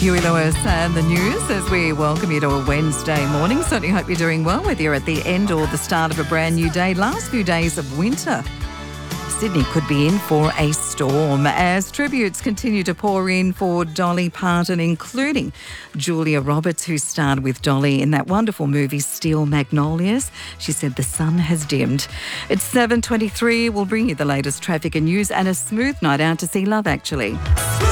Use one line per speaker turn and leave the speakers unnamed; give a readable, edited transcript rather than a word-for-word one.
Huey Lewis and the news as we welcome you to a Wednesday morning. Certainly hope you're doing well, whether you're at the end or the start of a brand new day. Last few days of winter. Sydney could be in for a storm as tributes continue to pour in for Dolly Parton, including Julia Roberts, who starred with Dolly in that wonderful movie Steel Magnolias. She said the sun has dimmed. It's 7:23. We'll bring you the latest traffic and news and a smooth night out to see Love Actually.